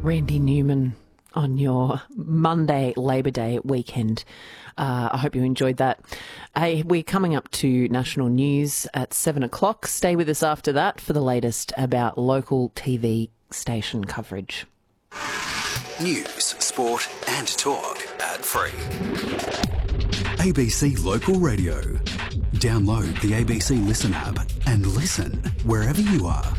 Randy Newman on your Monday Labor Day weekend. I hope you enjoyed that. We're coming up to national news at 7 o'clock. Stay with us after that for the latest about local TV station coverage. News, sport and talk ad-free. ABC Local Radio. Download the ABC Listen app and listen wherever you are.